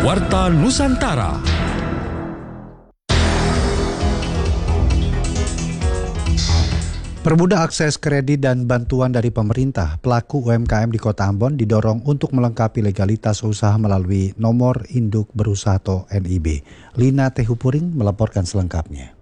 Warta Nusantara. Permudah akses kredit dan bantuan dari pemerintah, pelaku UMKM di Kota Ambon didorong untuk melengkapi legalitas usaha melalui nomor induk berusaha atau NIB. Lina Tehupuring melaporkan selengkapnya.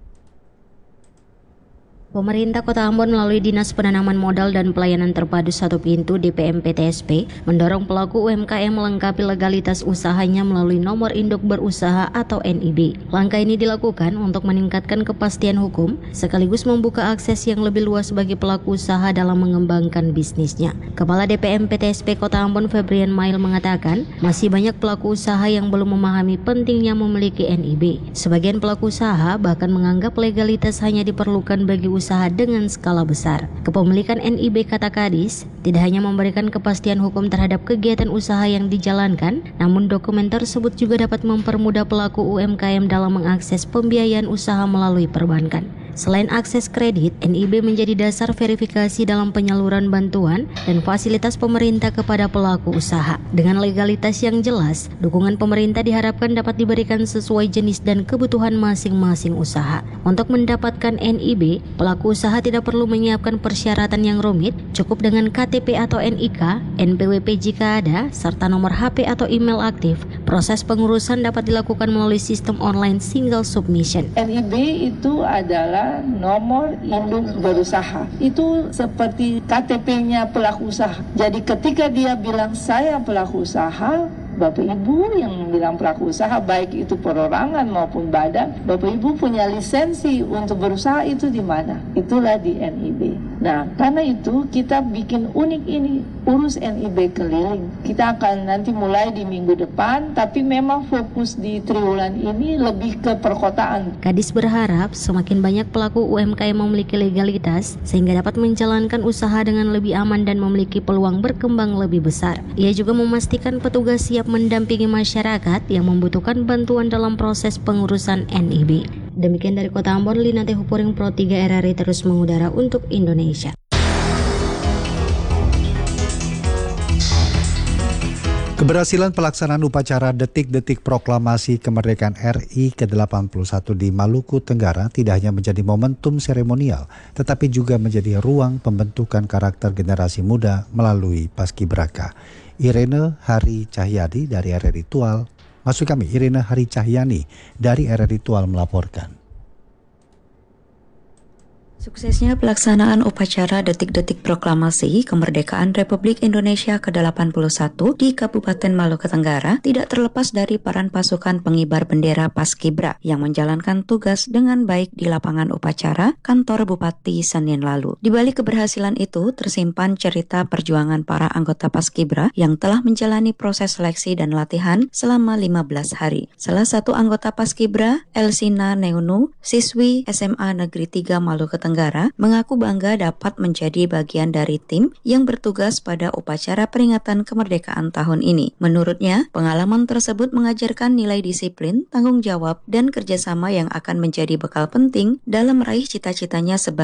Pemerintah Kota Ambon melalui Dinas Penanaman Modal dan Pelayanan Terpadu Satu Pintu (DPM-PTSP) mendorong pelaku UMKM melengkapi legalitas usahanya melalui nomor induk berusaha atau NIB. Langkah ini dilakukan untuk meningkatkan kepastian hukum sekaligus membuka akses yang lebih luas bagi pelaku usaha dalam mengembangkan bisnisnya. Kepala DPM-PTSP Kota Ambon Febrian Mail mengatakan, masih banyak pelaku usaha yang belum memahami pentingnya memiliki NIB. Sebagian pelaku usaha bahkan menganggap legalitas hanya diperlukan bagi usaha dengan skala besar. Kepemilikan NIB, kata Kadis, tidak hanya memberikan kepastian hukum terhadap kegiatan usaha yang dijalankan, namun dokumen tersebut juga dapat mempermudah pelaku UMKM dalam mengakses pembiayaan usaha melalui perbankan. Selain akses kredit, NIB menjadi dasar verifikasi dalam penyaluran bantuan dan fasilitas pemerintah kepada pelaku usaha. Dengan legalitas yang jelas, dukungan pemerintah diharapkan dapat diberikan sesuai jenis dan kebutuhan masing-masing usaha. Untuk mendapatkan NIB, pelaku usaha tidak perlu menyiapkan persyaratan yang rumit, cukup dengan KTP atau NIK, NPWP jika ada, serta nomor HP atau email aktif. Proses pengurusan dapat dilakukan melalui sistem online single submission. NIB itu adalah nomor induk berusaha. Itu seperti KTP-nya pelaku usaha. Jadi ketika dia bilang saya pelaku usaha, Bapak Ibu yang bilang pelaku usaha, baik itu perorangan maupun badan, Bapak Ibu punya lisensi untuk berusaha itu di mana? Itulah di NIB. Nah, karena itu kita bikin unik ini, urus NIB keliling. Kita akan nanti mulai di minggu depan, tapi memang fokus di triwulan ini lebih ke perkotaan. Kadis berharap semakin banyak pelaku UMKM memiliki legalitas sehingga dapat menjalankan usaha dengan lebih aman dan memiliki peluang berkembang lebih besar. Ia juga memastikan petugas siap mendampingi masyarakat yang membutuhkan bantuan dalam proses pengurusan NIB. Demikian dari Kota Ambon, Lina Tehupuring, Pro 3 RRI terus mengudara untuk Indonesia. Keberhasilan pelaksanaan upacara detik-detik proklamasi kemerdekaan RI ke-81 di Maluku Tenggara tidak hanya menjadi momentum seremonial, tetapi juga menjadi ruang pembentukan karakter generasi muda melalui paskibraka. Irene Hari Cahyadi dari RRI Tual, Irene Hari Cahyani dari RRI Tual melaporkan. Suksesnya pelaksanaan upacara detik-detik proklamasi kemerdekaan Republik Indonesia ke-81 di Kabupaten Maluku Tenggara tidak terlepas dari peran pasukan pengibar bendera Paskibra yang menjalankan tugas dengan baik di lapangan upacara kantor Bupati Senin lalu. Di balik keberhasilan itu tersimpan cerita perjuangan para anggota Paskibra yang telah menjalani proses seleksi dan latihan selama 15 hari. Salah satu anggota Paskibra, Elsina Neunu, siswi SMA Negeri 3 Maluku Tenggara, mengaku bangga dapat menjadi bagian dari tim yang bertugas pada upacara peringatan kemerdekaan tahun ini. Menurutnya, pengalaman tersebut mengajarkan nilai disiplin, tanggung jawab, dan kerjasama yang akan menjadi bekal penting dalam meraih cita-citanya sebagai